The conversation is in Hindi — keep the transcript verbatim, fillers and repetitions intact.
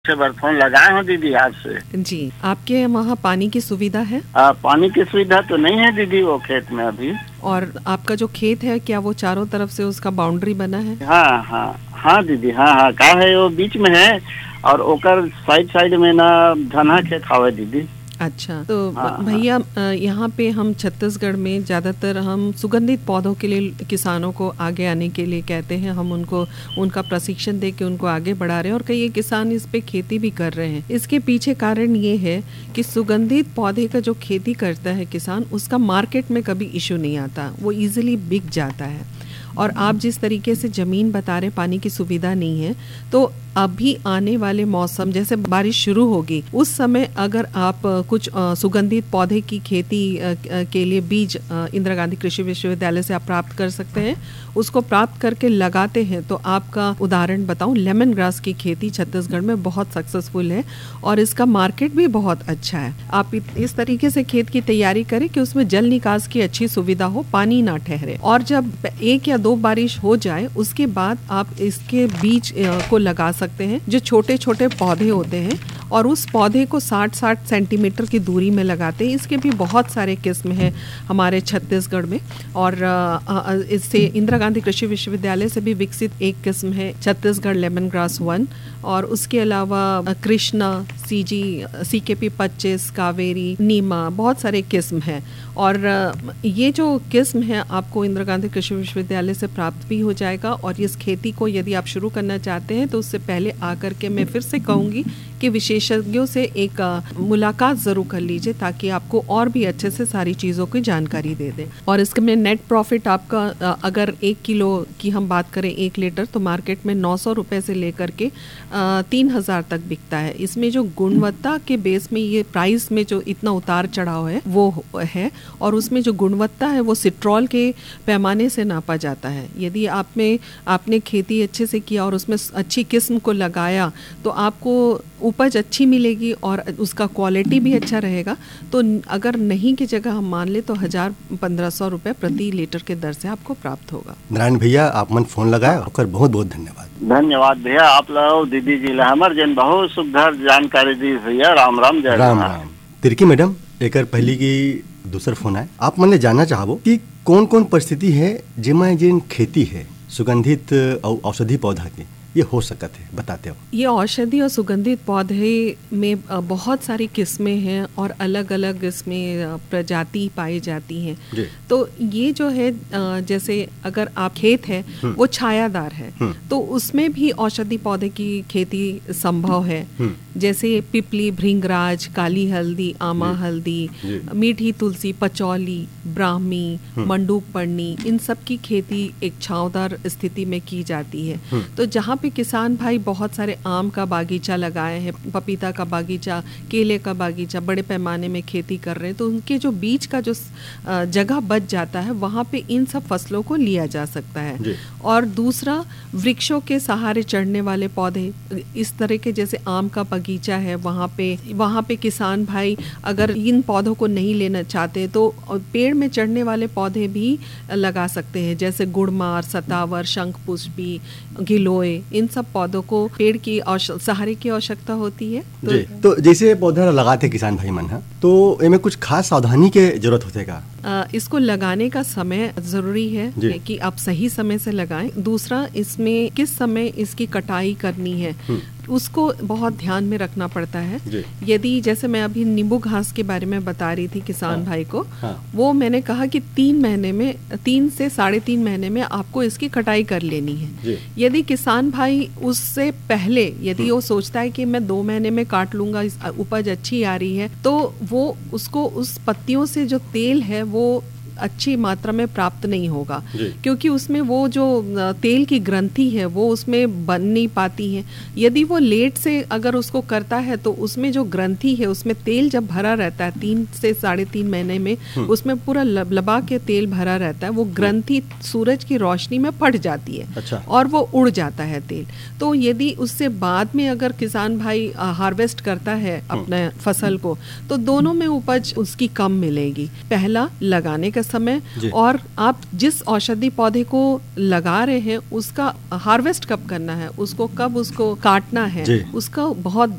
से बार फोन लगाए हो दीदी आज से। जी, आपके वहाँ पानी की सुविधा है? आ, पानी की सुविधा तो नहीं है दीदी वो खेत में अभी। और आपका जो खेत है क्या वो चारों तरफ से उसका बाउंड्री बना है? हाँ हाँ हाँ दीदी, हाँ हाँ का है वो बीच में है और ओकर साइड साइड में ना धना खेत हावे दीदी। अच्छा, तो हाँ, भैया यहाँ पे हम छत्तीसगढ़ में ज़्यादातर हम सुगंधित पौधों के लिए किसानों को आगे आने के लिए कहते हैं, हम उनको उनका प्रशिक्षण दे के उनको आगे बढ़ा रहे हैं और कई किसान इस पे खेती भी कर रहे हैं। इसके पीछे कारण ये है कि सुगंधित पौधे का जो खेती करता है किसान, उसका मार्केट में कभी इशू नहीं आता, वो ईजिली बिक जाता है। और आप जिस तरीके से ज़मीन बता रहे पानी की सुविधा नहीं है, तो अभी आने वाले मौसम जैसे बारिश शुरू होगी उस समय अगर आप कुछ सुगंधित पौधे की खेती के लिए बीज इंदिरा गांधी कृषि विश्वविद्यालय से आप प्राप्त कर सकते हैं, उसको प्राप्त करके लगाते हैं तो आपका उदाहरण बताऊं, लेमन ग्रास की खेती छत्तीसगढ़ में बहुत सक्सेसफुल है और इसका मार्केट भी बहुत अच्छा है। आप इस तरीके से खेत की तैयारी करें कि उसमें जल निकास की अच्छी सुविधा हो, पानी ना ठहरे, और जब एक या दो बारिश हो जाए उसके बाद आप इसके बीज को लगा सकते हैं जो छोटे छोटे पौधे होते हैं, और उस पौधे को साठ साठ सेंटीमीटर की दूरी में लगाते हैं। इसके भी बहुत सारे किस्म हैं हमारे छत्तीसगढ़ में, और इससे इंदिरा गांधी कृषि विश्वविद्यालय से भी विकसित एक किस्म है छत्तीसगढ़ लेमन ग्रास वन, और उसके अलावा कृष्णा, सीजी, सी के पी पच्चीस, कावेरी, नीमा, बहुत सारे किस्म हैं। और ये जो किस्म है आपको इंदिरा गांधी कृषि विश्वविद्यालय से प्राप्त भी हो जाएगा। और इस खेती को यदि आप शुरू करना चाहते हैं तो उससे पहले आकर के मैं फिर से कहूँगी कि विशेषज्ञों से एक मुलाकात ज़रूर कर लीजिए ताकि आपको और भी अच्छे से सारी चीज़ों की जानकारी दे दें। और इसके में नेट प्रॉफिट आपका अगर एक किलो की हम बात करें एक लीटर, तो मार्केट में नौ सौ रुपये से लेकर के तीन हज़ार तक बिकता है। इसमें जो गुणवत्ता के बेस में ये प्राइस में जो इतना उतार चढ़ाव है वो है, और उसमें जो गुणवत्ता है वो सिट्रॉल के पैमाने से नापा जाता है। यदि आप में आपने खेती अच्छे से किया और उसमें अच्छी किस्म को लगाया तो आपको उपज अच्छी मिलेगी और उसका क्वालिटी भी अच्छा रहेगा। तो अगर नहीं की जगह हम मान ले तो हजार पंद्रह सौ रुपये प्रति लीटर के दर से आपको प्राप्त होगा। नारायण भैया, आप मन फोन लगाए और बहुत बहुत धन्यवाद। धन्यवाद भैया, आप लोग दीदी जी हमार जन बहुत सुघर जानकारी दी भैया। राम राम, जय राम राम। तिरकी मैडम, एक पहली की दूसर फोन आए, आप मन जानना चाहबो कि कौन कौन परिस्थिति है जिसमें जिन खेती है सुगंधित और औषधि पौधा की ये हो सकत है, बताते हो। ये औषधि और सुगंधित पौधे में बहुत सारी किस्में हैं और अलग अलग इसमें प्रजाति पाई जाती हैं। तो ये जो है जैसे अगर आप खेत है वो छायादार है तो उसमें भी औषधि पौधे की खेती संभव है, जैसे पिपली, भृंगराज, काली हल्दी, आमा हल्दी, मीठी तुलसी, पचौली, ब्राह्मी, मंडूक पर्णी, इन सब की खेती एक छांवदार स्थिति में की जाती है। तो जहाँ पे किसान भाई बहुत सारे आम का बागीचा लगाए हैं, पपीता का बागीचा, केले का बागीचा, बड़े पैमाने में खेती कर रहे हैं, तो उनके जो बीच का जो जगह बच जाता है वहाँ पे इन सब फसलों को लिया जा सकता है। और दूसरा, वृक्षों के सहारे चढ़ने वाले पौधे, इस तरह के जैसे आम का बगीचा है वहाँ पे वहाँ पे किसान भाई अगर इन पौधों को नहीं लेना चाहते तो पेड़ में चढ़ने वाले पौधे भी लगा सकते हैं, जैसे गुड़मार, सतावर, शंखपुष्पी, गिलोय, इन सब पौधों को पेड़ की सहारे की आवश्यकता होती है। तो, तो जैसे पौधा लगाते किसान भाई मन है तो इनमें कुछ खास सावधानी के जरूरत होते का? आ, इसको लगाने का समय जरूरी है कि आप सही समय से लगाएं। दूसरा, इसमें किस समय इसकी कटाई करनी है उसको बहुत ध्यान में रखना पड़ता है। यदि जैसे मैं अभी नींबू घास के बारे में बता रही थी किसान हाँ, भाई को हाँ, वो मैंने कहा कि तीन महीने में तीन से साढ़े तीन महीने में आपको इसकी कटाई कर लेनी है। यदि किसान भाई उससे पहले यदि वो सोचता है कि मैं दो महीने में काट लूंगा, उपज अच्छी आ रही है, तो वो उसको उस पत्तियों से जो तेल है वो अच्छी मात्रा में प्राप्त नहीं होगा, क्योंकि उसमें वो जो तेल की ग्रंथि है वो उसमें बन नहीं पाती है। यदि वो लेट से अगर उसको करता है तो उसमें जो ग्रंथि है उसमें तेल जब भरा रहता है तीन से साढ़े तीन महीने में उसमें पूरा लबा के तेल भरा रहता है, वो ग्रंथि सूरज की रोशनी में फट जाती है। अच्छा। और वो उड़ जाता है तेल। तो यदि उससे बाद में अगर किसान भाई हार्वेस्ट करता है अपने फसल को तो दोनों में उपज उसकी कम मिलेगी। पहला, लगाने का समय, और आप जिस औषधि पौधे को लगा रहे हैं उसका हार्वेस्ट कब करना है, उसको कब उसको काटना है, उसका बहुत